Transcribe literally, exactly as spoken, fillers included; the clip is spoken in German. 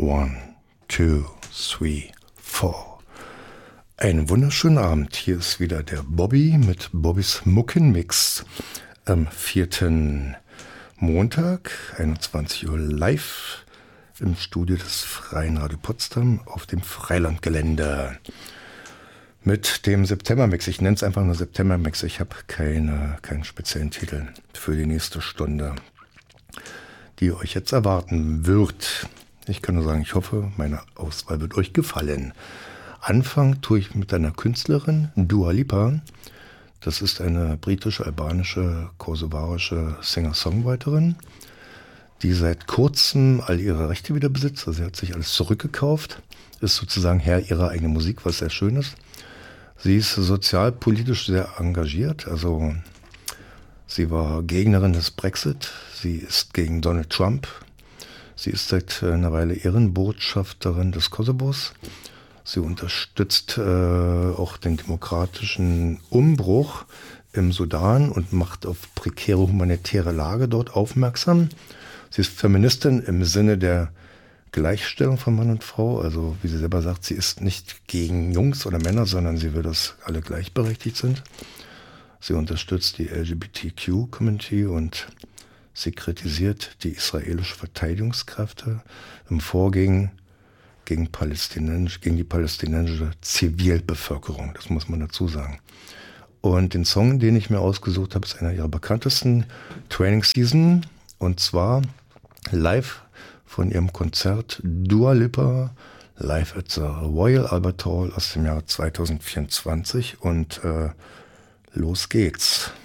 One, two, three, four. Einen wunderschönen Abend. Hier ist wieder der Bobby mit Bobbys Muckenmix am vierten Montag, einundzwanzig Uhr live im Studio des Freien Radio Potsdam auf dem Freilandgelände. Mit dem Septembermix. Ich nenne es einfach nur Septembermix. Ich habe keine, keinen speziellen Titel für die nächste Stunde, die euch jetzt erwarten wird. Ich kann nur sagen, ich hoffe, meine Auswahl wird euch gefallen. Anfangen tue ich mit einer Künstlerin, Dua Lipa. Das ist eine britisch-albanische, kosovarische Singer-Songwriterin, die seit kurzem all ihre Rechte wieder besitzt. Also sie hat sich alles zurückgekauft, ist sozusagen Herr ihrer eigenen Musik, was sehr schön ist. Sie ist sozialpolitisch sehr engagiert, also sie war Gegnerin des Brexit, sie ist gegen Donald Trump, sie ist seit einer Weile Ehrenbotschafterin des Kosovos, sie unterstützt äh, auch den demokratischen Umbruch im Sudan und macht auf prekäre humanitäre Lage dort aufmerksam. Sie ist Feministin im Sinne der Gleichstellung von Mann und Frau, also wie sie selber sagt, sie ist nicht gegen Jungs oder Männer, sondern sie will, dass alle gleichberechtigt sind. Sie unterstützt die L G B T Q-Community und sie kritisiert die israelischen Verteidigungskräfte im Vorgehen gegen, Palästinensisch, gegen die palästinensische Zivilbevölkerung, das muss man dazu sagen. Und den Song, den ich mir ausgesucht habe, ist einer ihrer bekanntesten, Training Season, und zwar live von ihrem Konzert Dua Lipa live at the Royal Albert Hall aus dem Jahr zweitausendvierundzwanzig und äh, los geht's.